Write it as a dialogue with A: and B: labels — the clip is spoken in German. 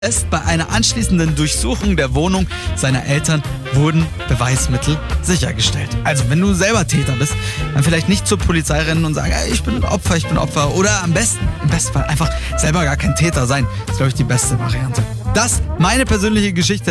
A: Bei einer anschließenden Durchsuchung der Wohnung seiner Eltern wurden Beweismittel sichergestellt. Also wenn du selber Täter bist, dann vielleicht nicht zur Polizei rennen und sagen, ich bin Opfer. Oder im besten Fall einfach selber gar kein Täter sein. Das ist, glaube ich, die beste Variante. Das meine persönliche Geschichte